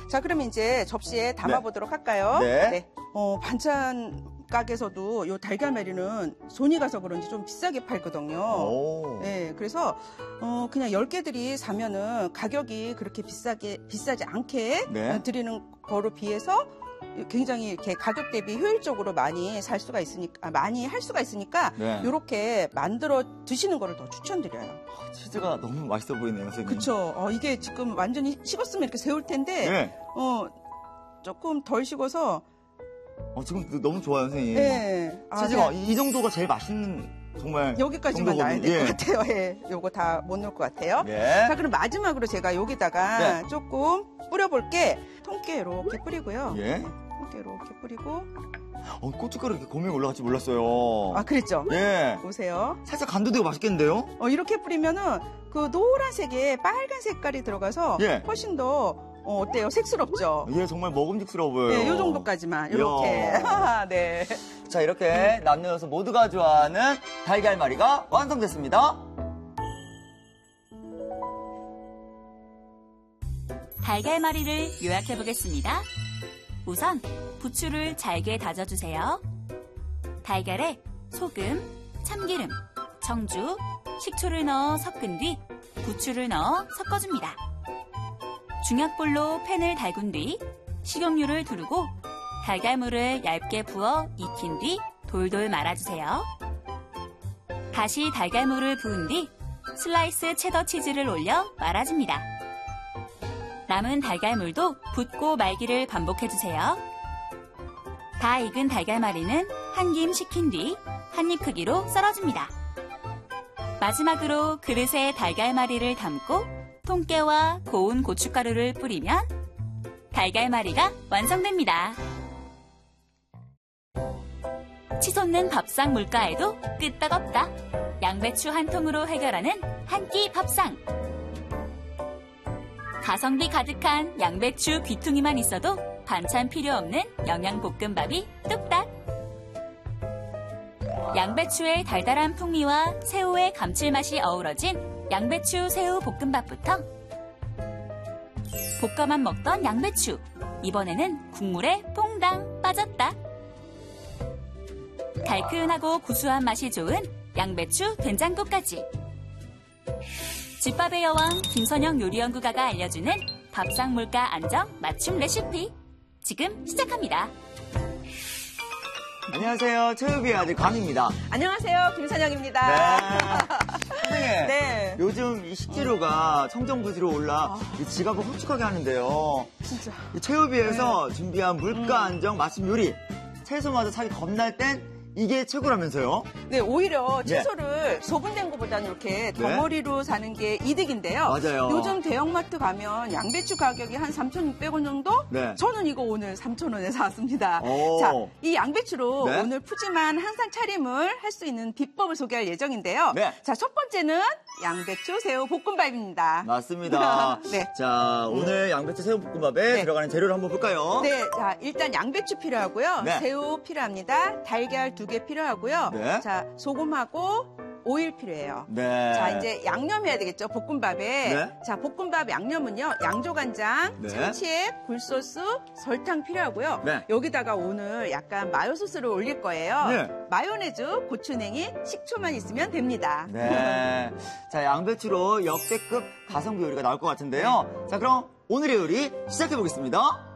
자, 그러면 이제 접시에 담아보도록 할까요? 네. 반찬 가게에서도 요 달걀말이는 손이 가서 그런지 좀 비싸게 팔거든요. 네, 그래서 그냥 10개들이 사면은 가격이 그렇게 비싸지 않게 드리는 거로 비해서 굉장히 이렇게 가격 대비 효율적으로 많이 할 수가 있으니까 이렇게 만들어 드시는 거를 더 추천드려요. 치즈가 너무 맛있어 보이네요, 선생님. 그렇죠. 이게 지금 완전히 식었으면 이렇게 세울 텐데 조금 덜 식어서 지금 너무 좋아요, 선생님. 네. 치즈가 이 정도가 제일 맛있는 정말 여기까지만 놔야 될 것 같아요. 요거 다 못 넣을 것 같아요. 자, 그럼 마지막으로 제가 여기다가 조금 뿌려볼게. 통깨 이렇게 뿌리고요. 통깨 이렇게 뿌리고. 고춧가루 이렇게 고명이 올라갈지 몰랐어요. 그랬죠? 예. 보세요. 살짝 간도 되고 맛있겠는데요? 이렇게 뿌리면은 그 노란색에 빨간 색깔이 들어가서 훨씬 더 어때요? 색스럽죠? 정말 먹음직스러워요. 네, 요 정도까지만 이렇게. 네. 자, 이렇게 남녀노소 모두가 좋아하는 달걀말이가 완성됐습니다. 달걀말이를 요약해 보겠습니다. 우선 부추를 잘게 다져주세요. 달걀에 소금, 참기름, 청주, 식초를 넣어 섞은 뒤 부추를 넣어 섞어줍니다. 중약불로 팬을 달군 뒤 식용유를 두르고 달걀물을 얇게 부어 익힌 뒤 돌돌 말아주세요. 다시 달걀물을 부은 뒤 슬라이스 체더 치즈를 올려 말아줍니다. 남은 달걀물도 붓고 말기를 반복해주세요. 다 익은 달걀말이는 한 김 식힌 뒤 한 입 크기로 썰어줍니다. 마지막으로 그릇에 달걀말이를 담고 통깨와 고운 고춧가루를 뿌리면 달걀말이가 완성됩니다. 치솟는 밥상 물가에도 끄떡없다. 양배추 한 통으로 해결하는 한 끼 밥상. 가성비 가득한 양배추 귀퉁이만 있어도 반찬 필요 없는 영양볶음밥이 뚝딱. 양배추의 달달한 풍미와 새우의 감칠맛이 어우러진 양배추 새우 볶음밥부터 볶아만 먹던 양배추, 이번에는 국물에 퐁당 빠졌다. 달큰하고 구수한 맛이 좋은 양배추 된장국까지. 집밥의 여왕 김선영 요리연구가가 알려주는 밥상 물가 안정 맞춤 레시피. 지금 시작합니다. 안녕하세요. 체육의 아들 광입니다. 안녕하세요. 김선영입니다. 선생님, 네. 요즘 이 식재료가 청정부지로 올라 이 지갑을 홀쭉하게 하는데요. 진짜. 이 체육비에서 준비한 물가 안정 맞춤 요리. 채소마저 사기 겁날 땐 이게 최고라면서요? 네, 오히려 채소를 소분된 것보다는 이렇게 덩어리로 사는 게 이득인데요. 맞아요. 요즘 대형마트 가면 양배추 가격이 한 3,600원 정도? 저는 이거 오늘 3,000원에 사왔습니다. 자, 이 양배추로 오늘 푸짐한 한상 차림을 할 수 있는 비법을 소개할 예정인데요. 자, 첫 번째는 양배추 새우 볶음밥입니다. 맞습니다. 자, 오늘 양배추 새우 볶음밥에 들어가는 재료를 한번 볼까요? 네, 자, 일단 양배추 필요하고요. 새우 필요합니다. 달걀 2개 필요하고요. 자, 소금하고 오일 필요해요. 자, 이제 양념해야 되겠죠, 볶음밥에. 자, 볶음밥 양념은요, 양조간장, 참치액, 굴소스, 설탕 필요하고요. 여기다가 오늘 약간 마요 소스를 올릴 거예요. 마요네즈, 고추냉이, 식초만 있으면 됩니다. 자, 양배추로 역대급 가성비 요리가 나올 것 같은데요. 자, 그럼 오늘의 요리 시작해 보겠습니다.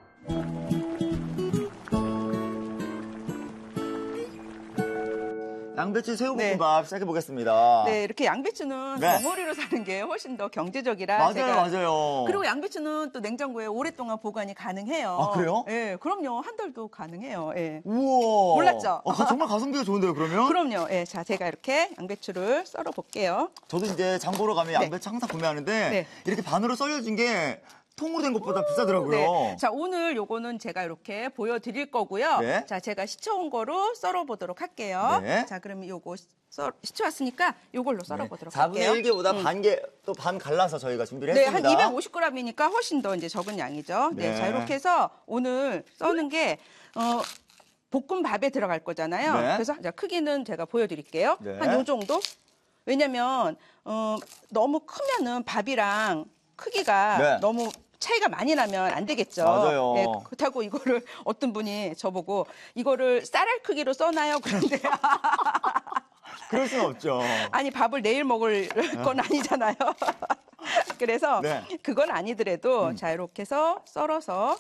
양배추 새우볶음밥 시작해 보겠습니다. 네, 이렇게 양배추는 덩어리로 사는 게 훨씬 더 경제적이라 맞아요. 그리고 양배추는 또 냉장고에 오랫동안 보관이 가능해요. 아, 그래요? 네, 그럼요. 한 달도 가능해요. 우와. 몰랐죠? 정말 가성비가 좋은데요, 그러면? 그럼요. 자, 제가 이렇게 양배추를 썰어 볼게요. 저도 이제 장 보러 가면 양배추 항상 구매하는데 이렇게 반으로 썰려진 게 통으로 된 것보다 비싸더라고요. 자, 오늘 요거는 제가 이렇게 보여드릴 거고요. 자, 제가 시쳐온 거로 썰어보도록 할게요. 자, 그러면 요거 시쳐왔으니까 요걸로 썰어보도록 할게요. 4분의 1개보다 또 반 갈라서 저희가 준비를 했습니다. 한 250g이니까 훨씬 더 이제 적은 양이죠. 자, 이렇게 해서 오늘 써는 게 볶음밥에 들어갈 거잖아요. 그래서 자, 크기는 제가 보여드릴게요. 한 요 정도. 왜냐면 너무 크면은 밥이랑 크기가 너무 차이가 많이 나면 안 되겠죠. 맞아요. 네, 그렇다고 이거를 어떤 분이 저보고 이거를 쌀알 크기로 써놔요. 그런데 그럴 수는 없죠. 아니 밥을 내일 먹을 건 아니잖아요. 그래서 네. 그건 아니더라도 자 이렇게 해서 썰어서.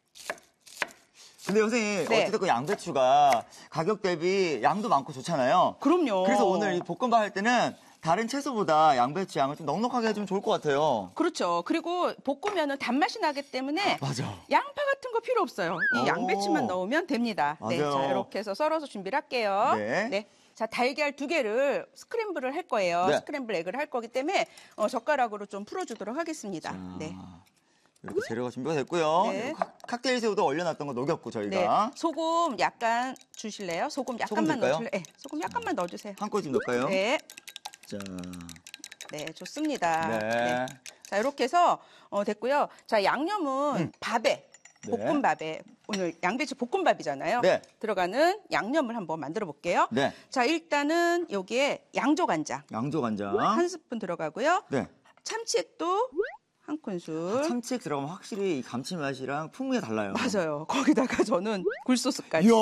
근데 선생님 네. 어찌됐건 양배추가 가격 대비 양도 많고 좋잖아요. 그럼요. 그래서 오늘 이 볶음밥 할 때는 다른 채소보다 양배추 양을 좀 넉넉하게 해주면 좋을 것 같아요. 그렇죠. 그리고 볶으면 단맛이 나기 때문에 맞아. 양파 같은 거 필요 없어요. 이 양배추만 넣으면 됩니다. 네, 맞아요. 자 이렇게 해서 썰어서 준비를 할게요. 네. 자 달걀 2개를 스크램블을 할 거예요. 네. 스크램블 에그를 할 거기 때문에 젓가락으로 좀 풀어주도록 하겠습니다. 네. 이렇게 재료가 준비가 됐고요. 네. 칵테일 새우도 얼려놨던 거 녹였고 저희가. 네. 소금 약간 주실래요? 소금 약간만 넣어줄래요? 네, 소금 약간만 넣어주세요. 한 꼬집 넣을까요? 네. 자. 네, 좋습니다. 네. 네. 자, 이렇게 해서 됐고요. 자, 양념은 밥에, 네. 볶음밥에, 오늘 양배추 볶음밥이잖아요. 네. 들어가는 양념을 한번 만들어 볼게요. 네. 자, 일단은 여기에 양조간장. 양조간장. 한 스푼 들어가고요. 네. 참치액도 한 큰술. 참치액 들어가면 확실히 이 감칠맛이랑 풍미가 달라요. 맞아요. 거기다가 저는 굴소스까지. 이야.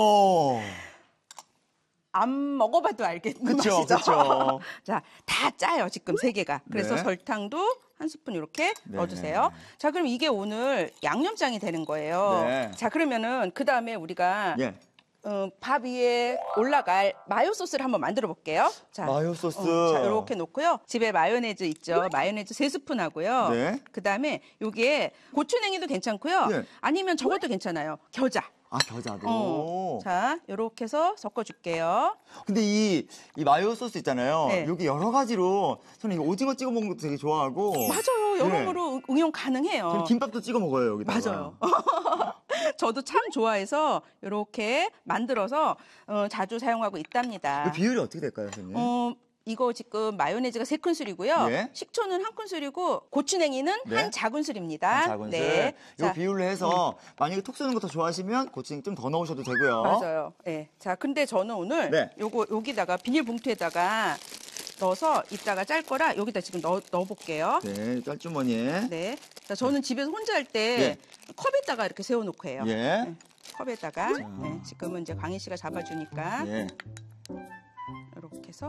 안 먹어봐도 알겠는 그쵸, 맛이죠. 그쵸. 자, 다 짜요, 지금 3개가. 그래서 네. 설탕도 한 스푼 이렇게 네. 넣어주세요. 자, 그럼 이게 오늘 양념장이 되는 거예요. 네. 자, 그러면은 그 다음에 우리가 예. 밥 위에 올라갈 마요 소스를 한번 만들어 볼게요. 자, 마요 소스. 자, 이렇게 놓고요. 집에 마요네즈 있죠. 마요네즈 3스푼 하고요. 네. 그 다음에 여기에 고추냉이도 괜찮고요. 네. 아니면 저것도 괜찮아요. 겨자. 아, 겨자도. 자, 이렇게 해서 섞어줄게요. 근데 이 마요 소스 있잖아요. 네. 여기 여러 가지로 저는 이 오징어 찍어 먹는 것도 되게 좋아하고. 맞아요. 여러모로 응용 가능해요. 저는 김밥도 찍어 먹어요, 여기다가. 맞아요. 저도 참 좋아해서 이렇게 만들어서 자주 사용하고 있답니다. 그 비율이 어떻게 될까요, 선생님? 이거 지금 마요네즈가 3큰술이고요. 예. 식초는 1큰술이고 고추냉이는 네. 한 작은술입니다. 한 작은술. 네. 이 자, 비율로 해서 만약에 톡 쏘는 거 더 좋아하시면 고추냉이 좀 더 넣으셔도 되고요. 맞아요. 네. 자, 근데 저는 오늘 네. 여기다가 비닐봉투에다가 넣어서 이따가 짤 거라 여기다 지금 넣어볼게요. 네, 짤주머니에. 네. 자, 저는 집에서 혼자 할 때 컵에다가 이렇게 세워놓고 해요. 예. 네. 컵에다가 네, 지금은 이제 광희 씨가 잡아주니까 예. 이렇게 해서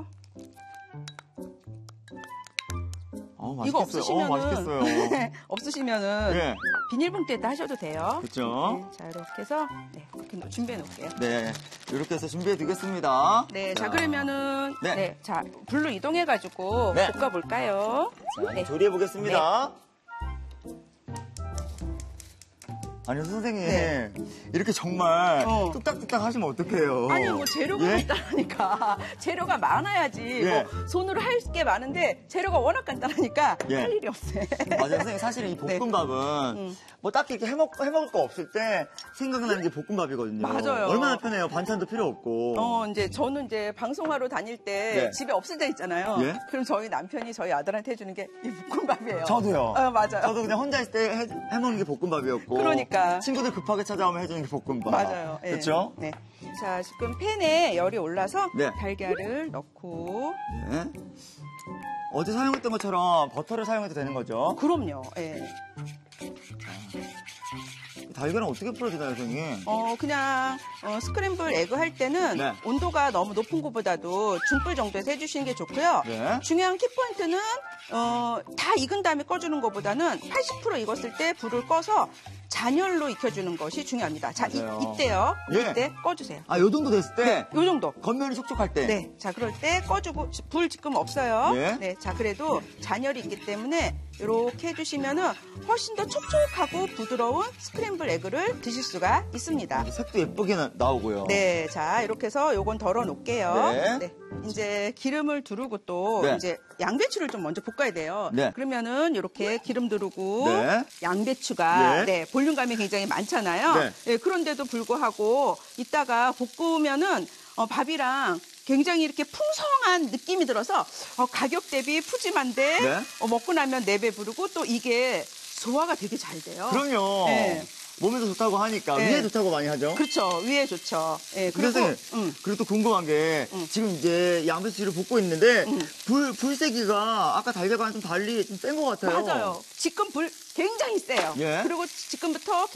맛있겠어요. 이거 없으시면은 맛있겠어요. 없으시면은 네. 비닐봉투에다 하셔도 돼요. 그렇죠. 네, 자 이렇게 해서 이렇게 준비해 놓을게요. 네, 이렇게 해서 준비해 두겠습니다. 네, 자 그러면은 네. 자 불로 이동해 가지고 네. 볶아 볼까요? 자, 네. 조리해 보겠습니다. 아니 선생님 네. 이렇게 정말 뚝딱뚝딱 하시면 어떡해요? 아니 뭐 재료가 예? 간단하니까 재료가 많아야지 예. 뭐 손으로 할 게 많은데 재료가 워낙 간단하니까 예. 할 일이 없어요. 맞아요. 선생님 사실은 이 볶음밥은 뭐 딱히 이렇게 해먹을 거 없을 때 생각나는 게 볶음밥이거든요. 맞아요. 얼마나 편해요. 반찬도 필요 없고. 이제 저는 이제 방송하러 다닐 때 네. 집에 없을 때 있잖아요. 예? 그럼 저희 남편이 저희 아들한테 해주는 게 이 볶음밥이에요. 저도요. 맞아요. 저도 그냥 혼자 있을 때 해먹는 게 볶음밥이었고. 그러니까. 친구들 급하게 찾아오면 해주는 게 볶음밥. 맞아요. 예. 그렇죠? 네. 자, 지금 팬에 열이 올라서 네. 달걀을 넣고. 네. 어제 사용했던 것처럼 버터를 사용해도 되는 거죠? 그럼요. 예. 달걀은 어떻게 풀어주나요, 선생님? 그냥 스크램블 에그 할 때는 네. 온도가 너무 높은 것보다도 중불 정도에서 해주시는 게 좋고요. 네. 중요한 키포인트는 다 익은 다음에 꺼주는 것보다는 80% 익었을 때 불을 꺼서 잔열로 익혀주는 것이 중요합니다. 자, 맞아요. 이때요. 예. 이때 꺼주세요. 아, 요 정도 됐을 때? 요 정도. 겉면이 촉촉할 때? 네. 자, 그럴 때 꺼주고, 불 지금 없어요. 네. 네. 자, 그래도 잔열이 있기 때문에 이렇게 해주시면은 훨씬 더 촉촉하고 부드러운 스크램블 에그를 드실 수가 있습니다. 색도 예쁘게 나오고요. 네. 자, 이렇게 해서 요건 덜어 놓을게요. 네. 이제 기름을 두르고 또 네. 이제 양배추를 좀 먼저 볶아야 돼요. 네. 그러면은 이렇게 기름 두르고 네. 양배추가 네. 볼륨감이 굉장히 많잖아요. 네. 네, 그런데도 불구하고 이따가 볶으면은 밥이랑 굉장히 이렇게 풍성한 느낌이 들어서 가격 대비 푸짐한데 네. 먹고 나면 4배 부르고 또 이게 소화가 되게 잘 돼요. 그럼요. 네. 몸에도 좋다고 하니까 위에 좋다고 많이 하죠. 그렇죠. 위에 좋죠. 예, 그리고 그리고 또 궁금한 게 지금 이제 양배추를 볶고 있는데 불세기가 아까 달걀과는 좀 달리 좀 센 것 같아요. 맞아요. 지금 불 굉장히 세요. 그리고 지금부터